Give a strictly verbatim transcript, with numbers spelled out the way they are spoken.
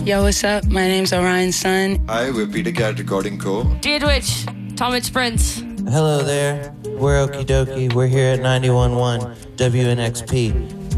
Yo, what's up? My name's Orion's son. Hi, we're Peter Cat Recording Co. Deirdwitch, Tomich Prince. Hello there. We're Okie Dokie. We're here at ninety-one point one W N X P.